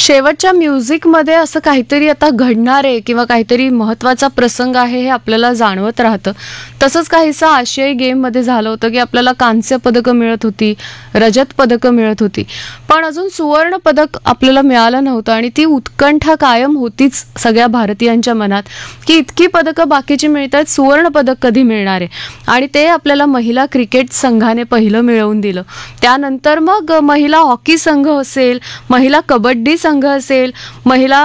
शेवटच्या म्युझिकमध्ये असं काहीतरी आता घडणार आहे किंवा काहीतरी महत्त्वाचा प्रसंग आहे हे आपल्याला जाणवत राहतं. तसंच काहीसं आशियाई गेममध्ये झालं होतं की आपल्याला कांस्य पदकं मिळत होती, रजत पदकं मिळत होती, पण अजून सुवर्ण पदक आपल्याला मिळालं नव्हतं. आणि ती उत्कंठा कायम होतीच सगळ्या भारतीयांच्या मनात की इतकी पदकं बाकीची मिळत आहेत, सुवर्ण पदक कधी मिळणार आहे. आणि ते आपल्याला महिला क्रिकेट संघाने पहिलं मिळवून दिलं. त्यानंतर मग महिला हॉकी संघ असेल, महिला कबड्डी संघ असेल, महिला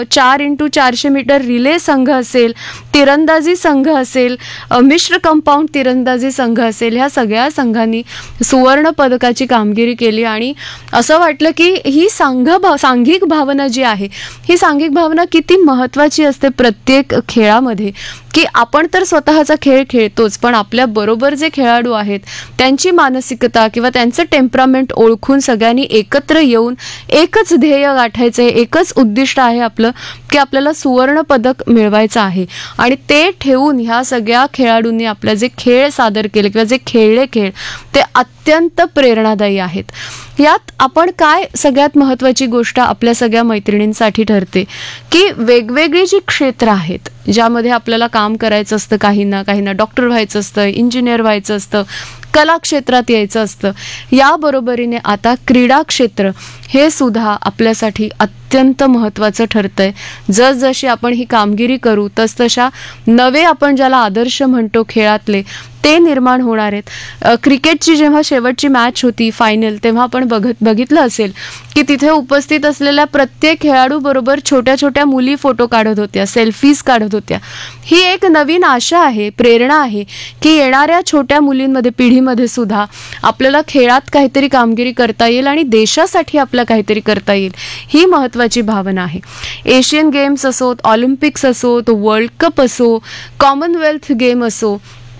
4x400 मीटर रिले संघ असेल, तिरंदाजी संघ असेल, मिश्र कंपाऊंड तिरंदाजी संघ असेल, ह्या सगळ्या संघांनी सुवर्ण पदकाची कामगिरी केली. आणि असं वाटलं की ही सांघिक भावना जी आहे, ही सांघिक भावना किती महत्त्वाची असते प्रत्येक खेळामध्ये, की आपण तर स्वतःचा खेळ खेळतोच, पण आपल्या बरोबर जे खेळाडू आहेत त्यांची मानसिकता किंवा त्यांचं टेम्परामेंट ओळखून सगळ्यांनी एकत्र येऊन एकच ध्येय गाठायचं आहे, एकच उद्दिष्ट आहे आपलं की आपल्याला सुवर्ण पदक मिळवायचं आहे. आणि ते ठेवून ह्या सगळ्या खेळाडूंनी आपले जे खेळ सादर केले किंवा जे खेळले खेळ ते अत्यंत प्रेरणादायी आहेत. यात आपण काय सगळ्यात महत्त्वाची गोष्ट आपल्या सगळ्या मैत्रिणींसाठी ठरते की वेगवेगळी जी क्षेत्र आहेत ज्यामध्ये आपल्याला काम करायचं असतं, काहींना डॉक्टर व्हायचं असतं, इंजिनियर व्हायचं असतं, कला क्षेत्रात यायचं असतं, याबरोबरीने आता क्रीडा क्षेत्र हे सुद्धा आपल्यासाठी अत्यंत महत्त्वाचं ठरतंय. जसजशी आपण ही कामगिरी करू तसतशा नवे आपण ज्याला आदर्श म्हणतो खेळातले ते निर्माण होणार आहेत. क्रिकेटची जेव्हा शेवटची मॅच होती फायनल, तेव्हा आपण बघितलं असेल की तिथे उपस्थित असलेल्या प्रत्येक खेळाडू बरोबर छोट्या छोट्या मुली फोटो काढत होत्या, सेल्फीज काढत होत्या. ही एक नवीन आशा आहे, प्रेरणा आहे की येणाऱ्या छोट्या मुलींमध्ये, पिढीमध्ये सुद्धा आपल्याला खेळात काहीतरी कामगिरी करता येईल आणि देशासाठी आपल्याला काहीतरी करता येईल, ही महत्त्वाची भावना आहे. एशियन गेम्स असोत, ऑलिम्पिक्स असोत, वर्ल्ड कप असो, कॉमनवेल्थ गेम असो,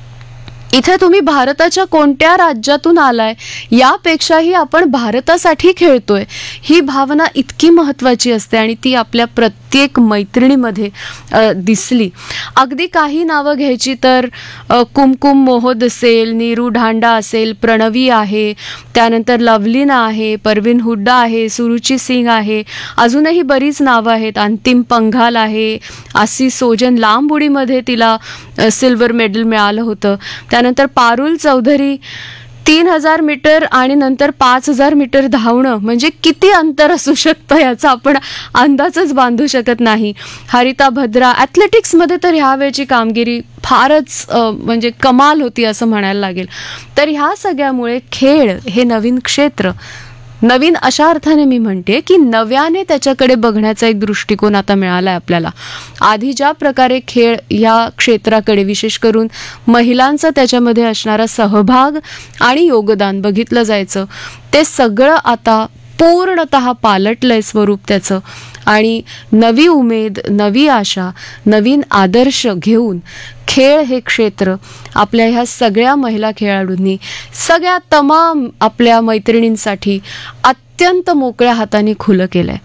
इथे तुम्ही भारताच्या कोणत्या राज्यातून आलाय यापेक्षाही आपण भारतासाठी खेळतोय, ही भावना इतकी महत्त्वाची असते आणि ती आपल्या प्रत्येक मैत्रिणीमध्ये दिसली. अगदी काही नावं घ्यायची तर कुमकुम मोहोद असेल, नीरू ढांडा असेल, प्रणवी आहे, त्यानंतर लवलीना आहे, परवीन हुड्डा आहे, सुरुची सिंग आहे, अजूनही बरीच नावं आहेत. अंतिम पंघाल आहे, आसी सोजन लांब उडीमध्ये तिला सिल्वर मेडल मिळालं होतं. त्यानंतर पारुल चौधरी 3000 मीटर आणि नंतर 5000 मीटर धावणं म्हणजे किती अंतर असू शकतं याचा आपण अंदाजच बांधू शकत नाही. हरिता भद्रा ॲथलेटिक्समध्ये तर ह्यावेळची कामगिरी फारच म्हणजे कमाल होती असं म्हणायला लागेल. तर ह्या सगळ्यामुळे खेळ हे नवीन क्षेत्र, नवीन अशा अर्थाने मी म्हणते की नव्याने त्याच्याकडे बघण्याचा एक दृष्टिकोन आता मिळाला आहे आपल्याला. आधी ज्या प्रकारे खेळ या क्षेत्राकडे, विशेष करून महिलांचा त्याच्यामध्ये असणारा सहभाग आणि योगदान बघितलं जायचं, ते सगळं आता पूर्णतः पालटलंय स्वरूप त्याचं. आणि नवी उमेद, नवी आशा, नवीन आदर्श घेऊन खेळ हे क्षेत्र आपल्या ह्या सगळ्या महिला खेळाडूंनी, सगळ्या तमाम आपल्या मैत्रिणींसाठी अत्यंत मोकळ्या हाताने खुलं केलंय.